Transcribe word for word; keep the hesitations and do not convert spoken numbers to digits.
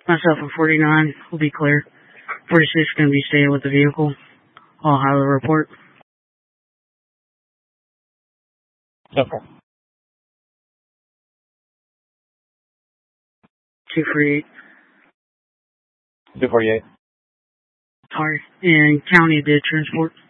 Myself and forty-nine will be clear. forty-six is going to be staying with the vehicle. I'll highly report. Okay. two forty-eight. two forty-eight. Sorry. And county did transport.